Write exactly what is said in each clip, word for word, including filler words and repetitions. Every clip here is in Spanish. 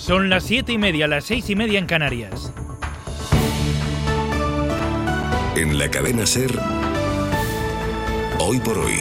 Son las siete y media, las seis y media en Canarias. En la cadena SER, Hoy por Hoy.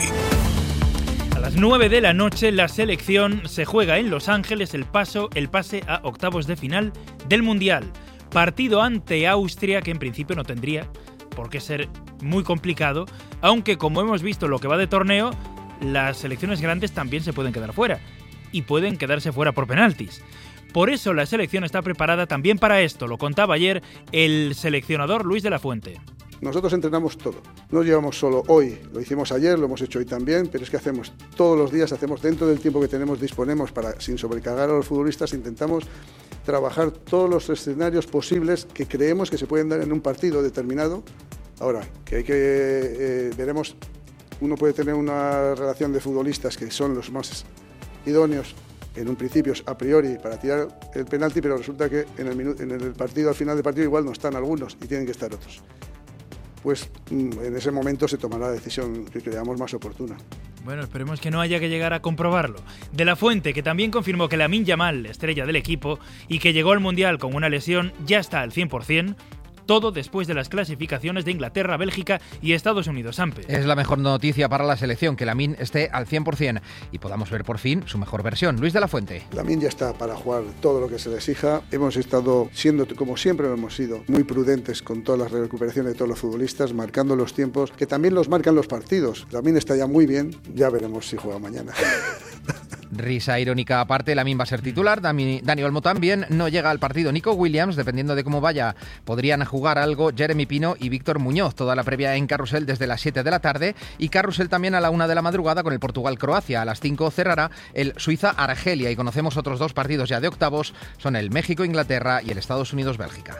A las nueve de la noche la selección se juega en Los Ángeles el paso, el pase a octavos de final del Mundial. Partido ante Austria que en principio no tendría por qué ser muy complicado, aunque como hemos visto lo que va de torneo, las selecciones grandes también se pueden quedar fuera y pueden quedarse fuera por penaltis. Por eso la selección está preparada también para esto, lo contaba ayer el seleccionador Luis de la Fuente. Nosotros entrenamos todo, no llevamos solo hoy, lo hicimos ayer, lo hemos hecho hoy también, pero es que hacemos todos los días, hacemos dentro del tiempo que tenemos, disponemos para, sin sobrecargar a los futbolistas, intentamos trabajar todos los escenarios posibles que creemos que se pueden dar en un partido determinado. Ahora, que hay que, eh, veremos, uno puede tener una relación de futbolistas que son los más idóneos en un principio a priori para tirar el penalti, pero resulta que en el, minu- en el partido, al final del partido igual no están algunos y tienen que estar otros. Pues en ese momento se tomará la decisión que creamos más oportuna. Bueno, esperemos que no haya que llegar a comprobarlo. De la Fuente, que también confirmó que Lamine Yamal, estrella del equipo, y que llegó al Mundial con una lesión, ya está al cien por ciento. Todo después de las clasificaciones de Inglaterra, Bélgica y Estados Unidos. Ampe. Es la mejor noticia para la selección, que Lamine esté al cien por ciento y podamos ver por fin su mejor versión. Luis de la Fuente. Lamine ya está para jugar todo lo que se le exija. Hemos estado siendo, como siempre lo hemos sido, muy prudentes con todas las recuperaciones de todos los futbolistas, marcando los tiempos, que también los marcan los partidos. Lamine está ya muy bien, ya veremos si juega mañana. Risa irónica aparte, Lamine va a ser titular, Dani, Dani Olmo también, no llega al partido Nico Williams, dependiendo de cómo vaya, podrían jugar algo Jeremy Pino y Víctor Muñoz, toda la previa en Carrusel desde las siete de la tarde y Carrusel también a la una de la madrugada con el Portugal-Croacia, a las cinco cerrará el Suiza-Argelia y conocemos otros dos partidos ya de octavos, son el México-Inglaterra y el Estados Unidos-Bélgica.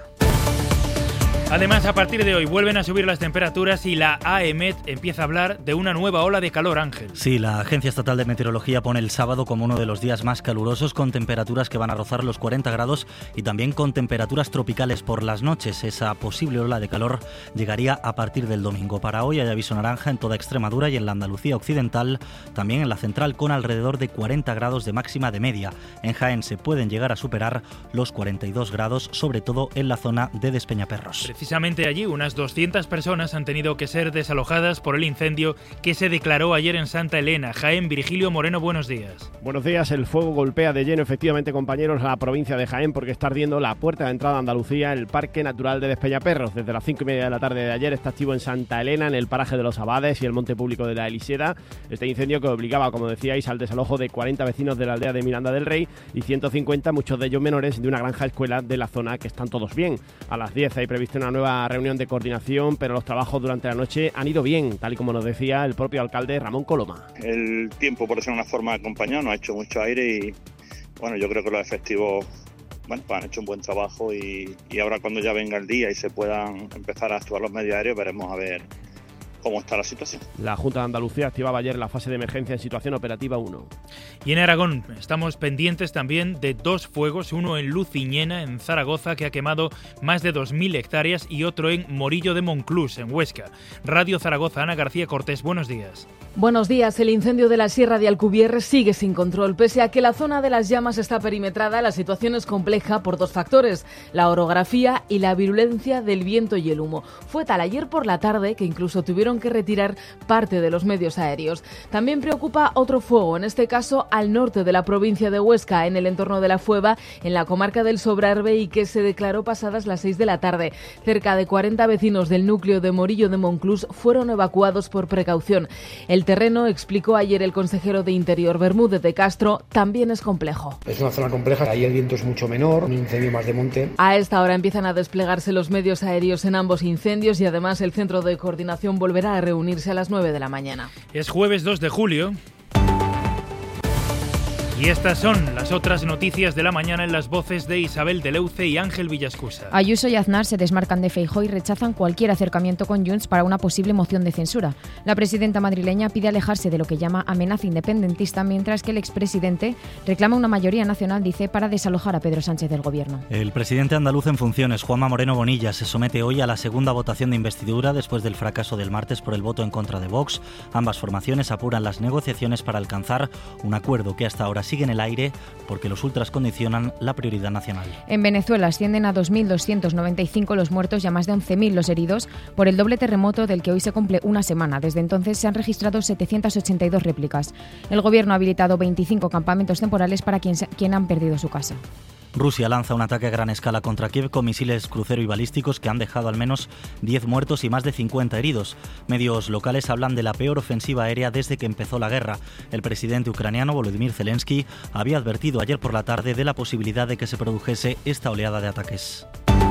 Además, a partir de hoy vuelven a subir las temperaturas y la AEMET empieza a hablar de una nueva ola de calor, Ángel. Sí, la Agencia Estatal de Meteorología pone el sábado como uno de los días más calurosos, con temperaturas que van a rozar los cuarenta grados y también con temperaturas tropicales por las noches. Esa posible ola de calor llegaría a partir del domingo. Para hoy hay aviso naranja en toda Extremadura y en la Andalucía occidental, también en la central, con alrededor de cuarenta grados de máxima de media. En Jaén se pueden llegar a superar los cuarenta y dos grados, sobre todo en la zona de Despeñaperros. Precisamente allí, unas doscientas personas han tenido que ser desalojadas por el incendio que se declaró ayer en Santa Elena. Jaén, Virgilio Moreno, buenos días. Buenos días. El fuego golpea de lleno, efectivamente, compañeros, a la provincia de Jaén, porque está ardiendo la puerta de entrada a Andalucía, el Parque Natural de Despeñaperros. Desde las cinco y media de la tarde de ayer está activo en Santa Elena, en el paraje de los Abades y el monte público de la Eliseda. Este incendio que obligaba, como decíais, al desalojo de cuarenta vecinos de la aldea de Miranda del Rey y ciento cincuenta, muchos de ellos menores, de una granja escuela de la zona, que están todos bien. A las diez hay prevista una nueva reunión de coordinación, pero los trabajos durante la noche han ido bien, tal y como nos decía el propio alcalde Ramón Coloma. El tiempo, por ser una forma de acompañar, nos ha hecho mucho aire y bueno, yo creo que los efectivos bueno, pues han hecho un buen trabajo y, y ahora cuando ya venga el día y se puedan empezar a actuar los medios aéreos, veremos a ver cómo está la situación. La Junta de Andalucía activaba ayer la fase de emergencia en situación operativa uno. Y en Aragón estamos pendientes también de dos fuegos, uno en Luciñena, en Zaragoza, que ha quemado más de dos mil hectáreas, y otro en Morillo de Monclús, en Huesca. Radio Zaragoza, Ana García Cortés, buenos días. Buenos días. El incendio de la Sierra de Alcubierre sigue sin control. Pese a que la zona de las llamas está perimetrada, la situación es compleja por dos factores: la orografía y la virulencia del viento y el humo. Fue tal ayer por la tarde que incluso tuvieron que retirar parte de los medios aéreos. También preocupa otro fuego, en este caso al norte de la provincia de Huesca, en el entorno de La Fueva, en la comarca del Sobrarbe, y que se declaró pasadas las seis de la tarde. Cerca de cuarenta vecinos del núcleo de Morillo de Monclús fueron evacuados por precaución. El terreno, explicó ayer el consejero de Interior Bermúdez de Castro, también es complejo. Es una zona compleja, ahí el viento es mucho menor, un incendio más de monte. A esta hora empiezan a desplegarse los medios aéreos en ambos incendios y además el centro de coordinación volverá a reunirse a las nueve de la mañana. Es jueves dos de julio. Y estas son las otras noticias de la mañana en las voces de Isabel Deleuze y Ángel Villascusa. Ayuso y Aznar se desmarcan de Feijóo y rechazan cualquier acercamiento con Junts para una posible moción de censura. La presidenta madrileña pide alejarse de lo que llama amenaza independentista, mientras que el expresidente reclama una mayoría nacional, dice, para desalojar a Pedro Sánchez del gobierno. El presidente andaluz en funciones, Juanma Moreno Bonilla, se somete hoy a la segunda votación de investidura después del fracaso del martes por el voto en contra de Vox. Ambas formaciones apuran las negociaciones para alcanzar un acuerdo que hasta ahora sigue en el aire porque los ultras condicionan la prioridad nacional. En Venezuela ascienden a dos mil doscientos noventa y cinco los muertos y a más de once mil los heridos por el doble terremoto del que hoy se cumple una semana. Desde entonces se han registrado setecientas ochenta y dos réplicas. El gobierno ha habilitado veinticinco campamentos temporales para quien, quien han perdido su casa. Rusia lanza un ataque a gran escala contra Kiev con misiles crucero y balísticos que han dejado al menos diez muertos y más de cincuenta heridos. Medios locales hablan de la peor ofensiva aérea desde que empezó la guerra. El presidente ucraniano Volodymyr Zelensky había advertido ayer por la tarde de la posibilidad de que se produjese esta oleada de ataques.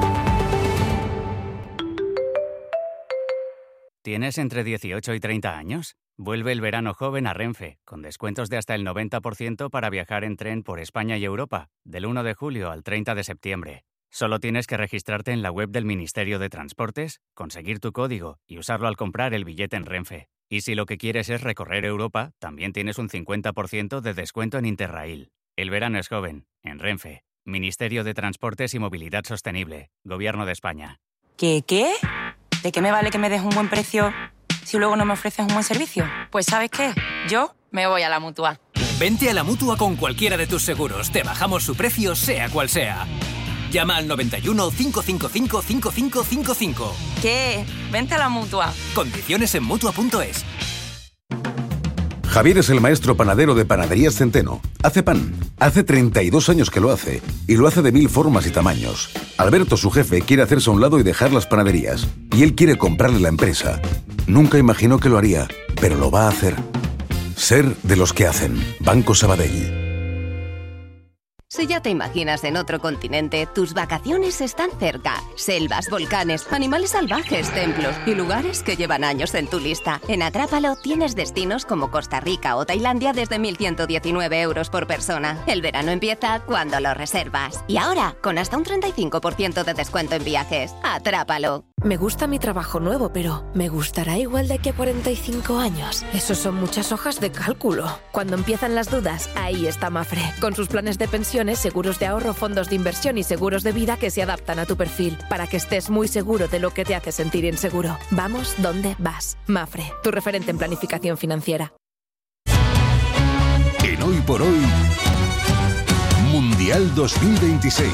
¿Tienes entre dieciocho y treinta años? Vuelve el verano joven a Renfe, con descuentos de hasta el noventa por ciento para viajar en tren por España y Europa, del uno de julio al treinta de septiembre. Solo tienes que registrarte en la web del Ministerio de Transportes, conseguir tu código y usarlo al comprar el billete en Renfe. Y si lo que quieres es recorrer Europa, también tienes un cincuenta por ciento de descuento en Interrail. El verano es joven, en Renfe. Ministerio de Transportes y Movilidad Sostenible, Gobierno de España. ¿Qué qué? ¿De qué me vale que me des un buen precio si luego no me ofreces un buen servicio? Pues ¿sabes qué? Yo me voy a la Mutua. Vente a la Mutua con cualquiera de tus seguros. Te bajamos su precio, sea cual sea. Llama al noventa y uno, cinco cinco cinco, cinco cinco cinco cinco. ¿Qué? Vente a la Mutua. Condiciones en Mutua punto es. Javier es el maestro panadero de Panaderías Centeno. Hace pan. Hace treinta y dos años que lo hace. Y lo hace de mil formas y tamaños. Alberto, su jefe, quiere hacerse a un lado y dejar las panaderías. Y él quiere comprarle la empresa. Nunca imaginó que lo haría, pero lo va a hacer. Ser de los que hacen. Banco Sabadell. Si ya te imaginas en otro continente, tus vacaciones están cerca. Selvas, volcanes, animales salvajes, templos y lugares que llevan años en tu lista. En Atrápalo tienes destinos como Costa Rica o Tailandia desde mil ciento diecinueve euros por persona. El verano empieza cuando lo reservas. Y ahora, con hasta un treinta y cinco por ciento de descuento en viajes. Atrápalo. Me gusta mi trabajo nuevo, pero ¿me gustará igual de aquí a cuarenta y cinco años? Eso son muchas hojas de cálculo. Cuando empiezan las dudas, ahí está Mafre. Con sus planes de pensiones, seguros de ahorro, fondos de inversión y seguros de vida que se adaptan a tu perfil, para que estés muy seguro de lo que te hace sentir inseguro. Vamos donde vas. Mafre, tu referente en planificación financiera. En Hoy por Hoy, Mundial dos mil veintiséis.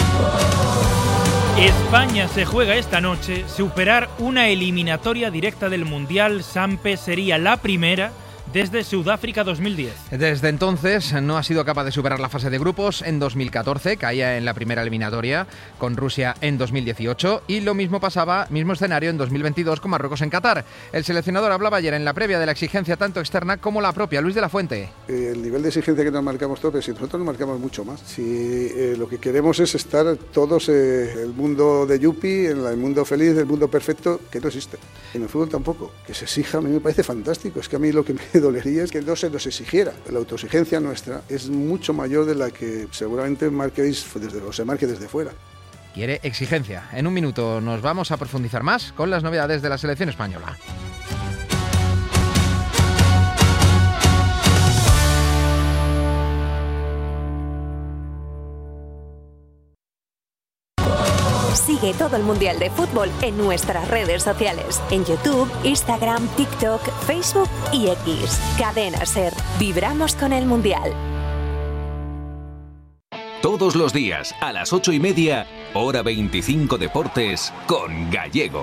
España se juega esta noche superar una eliminatoria directa del Mundial. Sampe sería la primera desde Sudáfrica dos mil diez. Desde entonces no ha sido capaz de superar la fase de grupos. En dos mil catorce caía en la primera eliminatoria con Rusia en dos mil dieciocho y lo mismo pasaba, mismo escenario en dos mil veintidós con Marruecos en Qatar. El seleccionador hablaba ayer en la previa de la exigencia tanto externa como la propia. Luis de la Fuente. Eh, el nivel de exigencia que nos marcamos todos, si nosotros nos marcamos mucho más. Si eh, lo que queremos es estar todos eh, el mundo de Yupi, en el mundo feliz, el mundo perfecto, que no existe. En el fútbol tampoco. Que se exija, a mí me parece fantástico. Es que a mí lo que me dolería es que no se nos exigiera. La autoexigencia nuestra es mucho mayor de la que seguramente marquéis desde, o se marque desde fuera. Quiere exigencia. En un minuto nos vamos a profundizar más con las novedades de la selección española. Sigue todo el Mundial de Fútbol en nuestras redes sociales. En YouTube, Instagram, TikTok, Facebook y X. Cadena SER. Vibramos con el Mundial. Todos los días, a las ocho y media, hora veinticinco Deportes, con Gallego.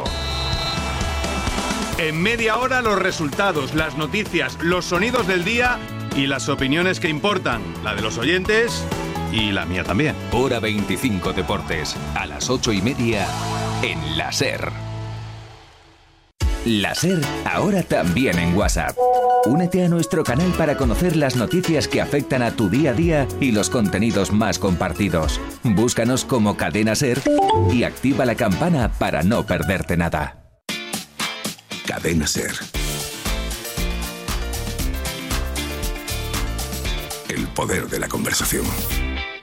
En media hora los resultados, las noticias, los sonidos del día y las opiniones que importan. La de los oyentes y la mía también. Hora veinticinco Deportes, a las ocho y media, en la SER. La SER, ahora también en WhatsApp. Únete a nuestro canal para conocer las noticias que afectan a tu día a día y los contenidos más compartidos. Búscanos como Cadena SER y activa la campana para no perderte nada. Cadena SER. El poder de la conversación.